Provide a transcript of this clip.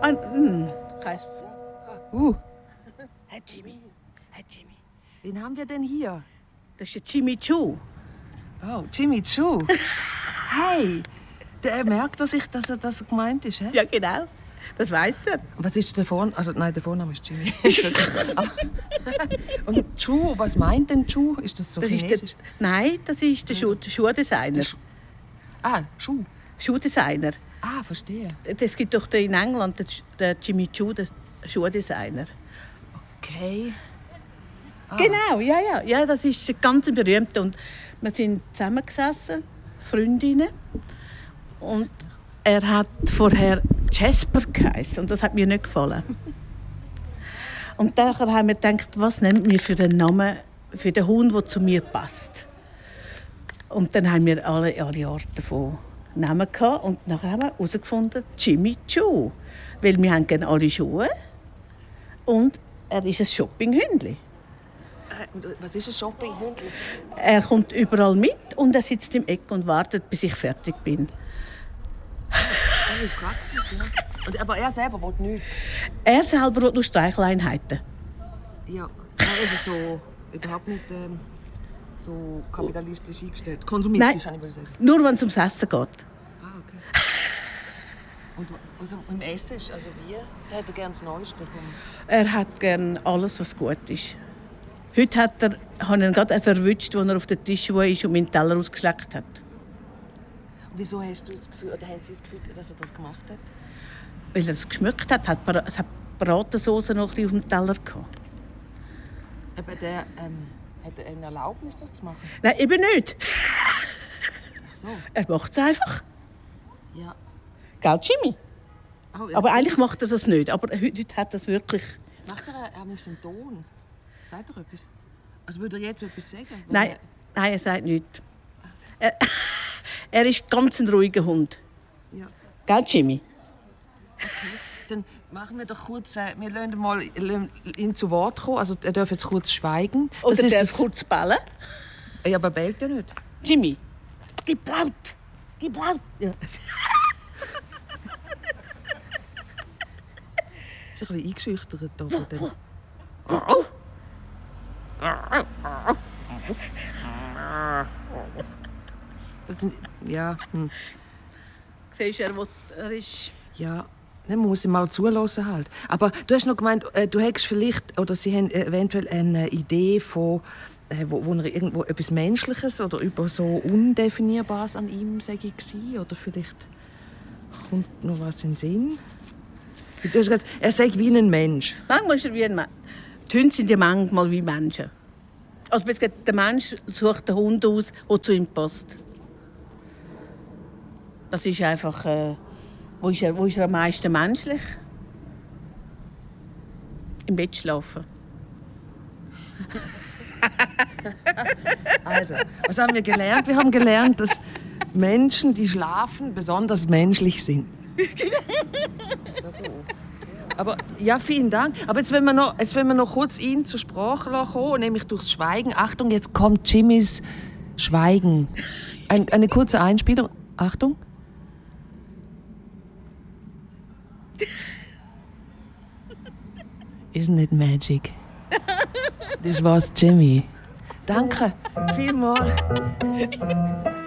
Hey Jimmy. Hey Jimmy. Wen haben wir denn hier? Das ist der Jimmy Choo. Oh, Jimmy Choo. Hey, der merkt, dass er gemeint ist, hä? Ja, genau. Das weiss er. Was ist der Vorname? Also, nein, der Vorname ist Jimmy. Und Choo, was meint denn Choo? Ist das so chinesisch? Nein, das ist der Schuhdesigner. Schuh. Schuhdesigner. Ah, verstehe. Es gibt doch in England den Jimmy Choo, den Schuhdesigner. Okay. Genau, ja, das ist ganz berühmt. Und wir sind zusammengesessen, Freundinnen. Und er hat vorher Jasper geheißen und das hat mir nicht gefallen. Und daher haben wir gedacht, was nehmen wir für den Namen für den Hund, der zu mir passt. Und dann haben wir alle Arten von Namen gehabt und nachher haben wir herausgefunden, Jimmy Choo. Weil wir haben gerne alle Schuhe und er ist ein Shoppinghündli. Was ist ein Shoppinghündli? Er kommt überall mit und er sitzt im Eck und wartet, bis ich fertig bin. Oh, praktisch, ja. Aber er selber will nichts? Er selber will nur Streicheleinheiten. Ja, er ist so überhaupt nicht so kapitalistisch eingestellt. Konsumistisch, habe ich sagen. Nur wenn es ums Essen geht. Ah, okay. Und was im Essen ist, also wie? Der hat gerne das Neueste vom... Er hat gerne alles, was gut ist. Heute habe ich ihn gerade verwünscht, als er auf den Tisch war und meinen Teller ausgeschleckt hat. Wieso hast du das Gefühl, oder haben Sie das Gefühl, dass er das gemacht hat? Weil er es geschmeckt hat. Es hat Bratensauce noch ein bisschen auf dem Teller gehabt. Aber hat er eine Erlaubnis, das zu machen? Nein, eben nicht. Ach so. Er macht es einfach. Ja. Gell, Jimmy? Oh, ja. Aber eigentlich macht er das nicht. Aber heute hat er es wirklich. Macht er am liebsten einen Ton? Sagt er etwas? Also würde er jetzt etwas sagen? Nein, er sagt nichts. Er ist ganz ein ruhiger Hund. Ja. Gell, Jimmy? Okay. Dann machen wir doch kurz, wir lassen mal ihn zu Wort kommen. Also er darf jetzt kurz schweigen. Oder der darf kurz bellen. Ja, aber bellt er nicht. Jimmy, gib laut. Gib laut. Ja. Ist ein bisschen eingeschüchtert hier von dem. Das sind, ja. Siehst du, er ist... Ja, dann muss ich mal zulassen halt. Aber du hast noch gemeint, du hättest vielleicht, oder sie haben eventuell eine Idee von, wo er irgendwo etwas Menschliches oder über so Undefinierbares an ihm war. Oder vielleicht kommt noch was in den Sinn. Du hast gesagt, er sei wie ein Mensch. Manchmal ist er wie ein Mensch. Die Hunde sind ja manchmal wie Menschen. Also der Mensch sucht den Hund aus, der zu ihm passt. Das ist einfach... Wo ist er am meisten menschlich? Im Bett schlafen. Also, was haben wir gelernt? Wir haben gelernt, dass Menschen, die schlafen, besonders menschlich sind. So. Aber ja, vielen Dank. Aber jetzt wenn wir noch kurz ihn zur Sprache kommen, nämlich durchs Schweigen. Achtung, jetzt kommt Jimmys Schweigen. Eine kurze Einspielung. Achtung. Isn't it magic? Das war's, Jimmy. Danke. Vielmals.